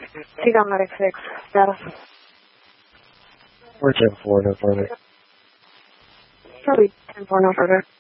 Seagull Medic 6, status. We're 10-4, no further. Probably 10-4, no further.